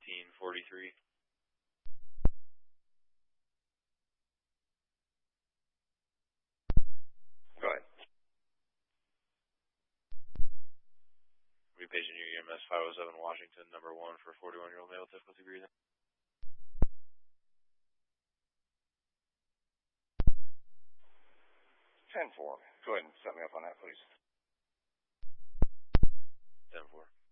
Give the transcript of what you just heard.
1843. Go ahead. We patient your EMS 507 Washington, number 1 for 41-year-old male, difficulty breathing. 10-4. Go ahead and set me up on that, please. 10-4.